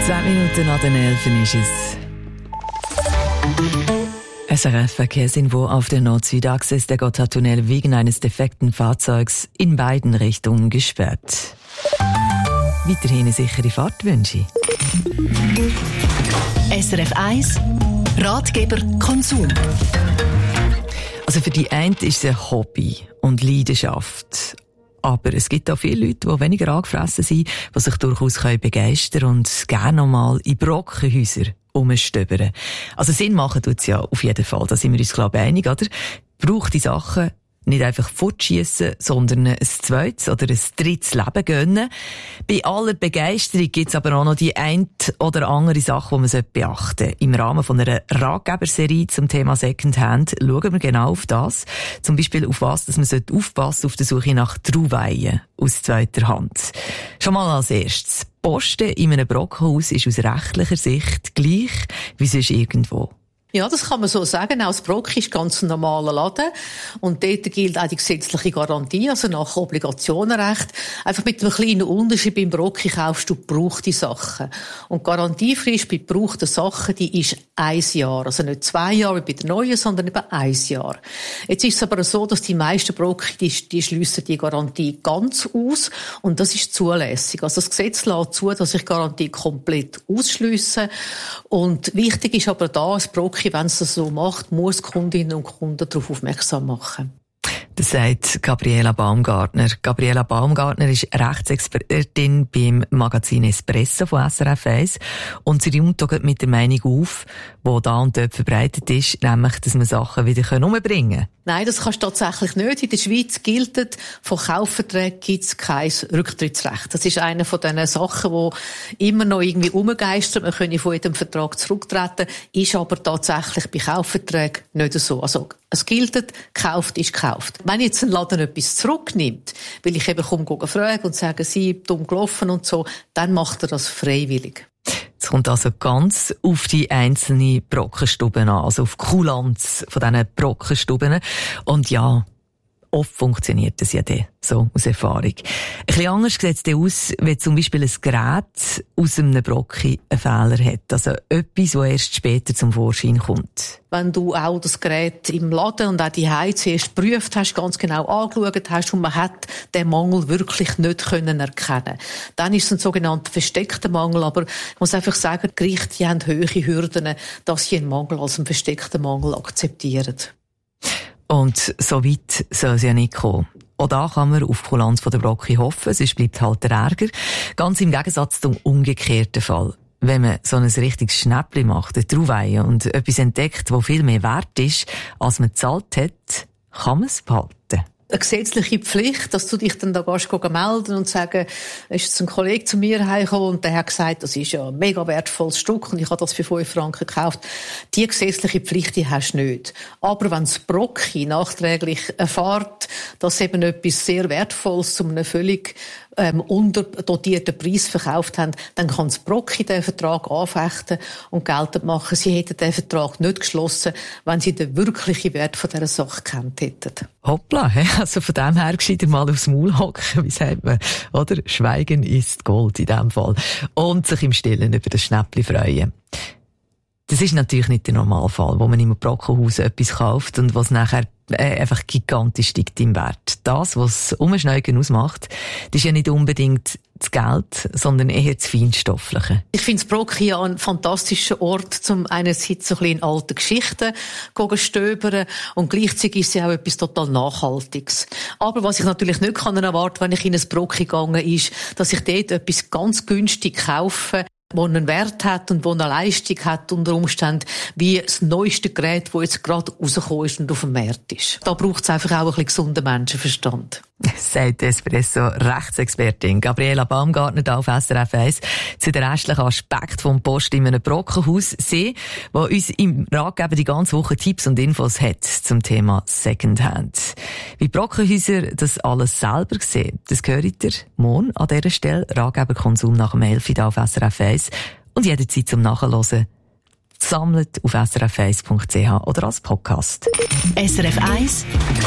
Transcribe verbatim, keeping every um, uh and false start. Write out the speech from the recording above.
Zehn Minuten nach den Elfen ist es. S R F-Verkehrsinfo auf der Nord-Süd-Achse ist der Gotthardtunnel wegen eines defekten Fahrzeugs in beiden Richtungen gesperrt. Weiterhin eine sichere Fahrt wünsche ich. S R F eins Ratgeber Konsum. Also für die einen ist es ein Hobby und Leidenschaft. Aber es gibt auch viele Leute, die weniger angefressen sind, die sich durchaus begeistern können und gerne noch mal in Brockenhäuser rumstöbern. Also Sinn machen tut es ja auf jeden Fall, da sind wir uns, glaube ich, einig, oder? Braucht die Sachen nicht einfach fortschiessen, sondern ein zweites oder ein drittes Leben gönnen. Bei aller Begeisterung gibt es aber auch noch die ein oder andere Sache, die man beachten sollte. Im Rahmen von einer Ratgeberserie zum Thema Secondhand schauen wir genau auf das. Zum Beispiel auf was, dass man aufpassen sollte auf der Suche nach Trauweihen aus zweiter Hand. Schon mal als erstes. Posten in einem Brockenhaus ist aus rechtlicher Sicht gleich wie sonst irgendwo. Ja, das kann man so sagen. Auch das Brock ist ganz ein normaler Laden. Und dort gilt auch die gesetzliche Garantie, also nach Obligationenrecht. Einfach mit einem kleinen Unterschied. Beim Brock kaufst du gebrauchte Sachen. Und die Garantiefrist bei gebrauchten Sachen, die ist ein Jahr. Also nicht zwei Jahre wie bei den neuen, sondern eben ein Jahr. Jetzt ist es aber so, dass die meisten Brock, die, die schliessen die Garantie ganz aus. Und das ist zulässig. Also das Gesetz lässt zu, dass ich Garantie komplett ausschliessen. Und wichtig ist aber da, das Brock, wenn es das so macht, muss Kundinnen und Kunden darauf aufmerksam machen. Das sagt Gabriela Baumgartner. Gabriela Baumgartner ist Rechtsexpertin beim Magazin Espresso von S R F eins und sie räumt mit der Meinung auf, die da und dort verbreitet ist, nämlich, dass man Sachen wieder umbringen kann. Nein, das kannst du tatsächlich nicht. In der Schweiz gilt, von Kaufverträgen gibt es kein Rücktrittsrecht. Das ist eine von diesen Sachen, die immer noch irgendwie rumgeistern. Man könne von jedem Vertrag zurücktreten, ist aber tatsächlich bei Kaufverträgen nicht so. Also, es gilt, gekauft ist gekauft. Wenn jetzt ein Laden etwas zurücknimmt, weil ich eben komme fragen und sage, sie dumm gelaufen und so, dann macht er das freiwillig. Es kommt also ganz auf die einzelnen Brockenstuben an, also auf die Kulanz von diesen Brockenstuben. Und ja, oft funktioniert das ja dann, so aus Erfahrung. Ein bisschen anders sieht es dann aus, wenn zum Beispiel ein Gerät aus einem Brocken einen Fehler hat. Also etwas, das erst später zum Vorschein kommt. Wenn du auch das Gerät im Laden und auch die Heim zuerst geprüft hast, ganz genau angeschaut hast und man hat den Mangel wirklich nicht können erkennen. Dann ist es ein sogenannter versteckter Mangel, aber ich muss einfach sagen, die Gerichte die haben hohe Hürden, dass sie einen Mangel als einen versteckten Mangel akzeptieren. Und so weit soll es ja nicht kommen. Auch da kann man auf die Kulanz der Brocken hoffen, sonst bleibt halt der Ärger. Ganz im Gegensatz zum umgekehrten Fall. Wenn man so ein richtiges Schnäppchen macht, eine Trauweihe, und etwas entdeckt, das viel mehr wert ist, als man gezahlt hat, kann man es behalten. Eine gesetzliche Pflicht, dass du dich dann da gehst, melden und sagen, ist jetzt ein Kollege zu mir heimgekommen und der hat gesagt, das ist ja ein mega wertvolles Stück und ich habe das für fünf Franken gekauft. Die gesetzliche Pflicht, die hast du nicht. Aber wenn das Brocki nachträglich erfährt, dass eben etwas sehr Wertvolles zu einem völlig ähm, unterdotierten Preis verkauft haben, dann kann das Brocki den Vertrag anfechten und geltend machen, sie hätten den Vertrag nicht geschlossen, wenn sie den wirklichen Wert von dieser Sache gekannt hätten. Hoppla, also von dem her gescheiter mal aufs Maul hocken, wie sagt man, oder? Schweigen ist Gold in dem Fall. Und sich im Stillen über das Schnäppchen freuen. Das ist natürlich nicht der Normalfall, wo man im Brockenhaus etwas kauft und was nachher äh, einfach gigantisch steigt im Wert. Das, was Umschneigen ausmacht, das ist ja nicht unbedingt das Geld, sondern eher das Feinstoffliche. Ich finde das Brocken ja ein fantastischer Ort, zum einerseits so ein bisschen in alten Geschichten zu stöbern und gleichzeitig ist es auch etwas total Nachhaltiges. Aber was ich natürlich nicht kann erwarten, wenn ich in ein Brocken gegangen ist, dass ich dort etwas ganz günstig kaufe, wo einen Wert hat und wo eine Leistung hat unter Umständen, wie das neueste Gerät, das jetzt gerade rausgekommen ist und auf dem Markt ist. Da braucht es einfach auch ein bisschen gesunden Menschenverstand. Sagt Espresso-Rechtsexpertin Gabriela Baumgartner da auf S R F eins zu den restlichen Aspekten vom Post in einem Brockenhaus. Sie, die uns im Ratgeber die ganze Woche Tipps und Infos hat zum Thema Secondhand. Wie Brockenhäuser das alles selber sehen, das gehört ihr morgen an dieser Stelle. Ratgeberkonsum nach dem elf Uhr auf S R F eins und jederzeit zum Nachhören sammelt auf s r f eins punkt c h oder als Podcast. S R F eins